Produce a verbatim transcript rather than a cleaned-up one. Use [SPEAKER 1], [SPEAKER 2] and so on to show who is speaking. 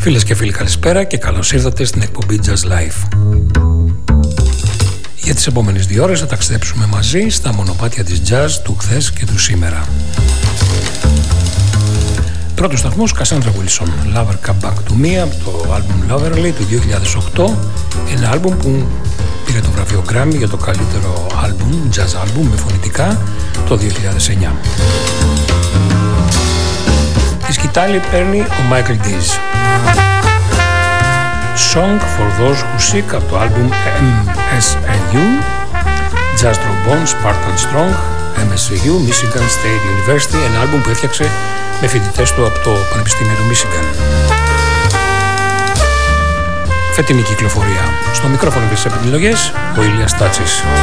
[SPEAKER 1] Φίλες και φίλοι, καλησπέρα και καλώς ήρθατε στην εκπομπή Jazz Life. Για τις επόμενες δύο ώρες θα ταξιδέψουμε μαζί στα μονοπάτια της jazz του χθες και του σήμερα. Πρώτος σταθμός, Cassandra Wilson, Lover Come Back to Me, από το άλμπουμ Loverly του δύο χιλιάδες οκτώ, ένα άλμπουμ που πήρε το βραβείο Grammy για το καλύτερο άλμπουμ, jazz άλμπουμ με φωνητικά το δύο χιλιάδες εννιά. Τη σκητάλη παίρνει ο Michael Dees. Song for Those Who Seek από το άλμπουμ εμ ες γιου, Jazz Trombone, Spartan Strong, εμ ες γιου, Michigan State University, ένα άλμπουμ που έφτιαξε με φοιτητές του από το Πανεπιστήμιο του Michigan. Φετινή κυκλοφορία. Στο μικρόφωνο και στις επιλογές, ο Ηλίας Τάτσης.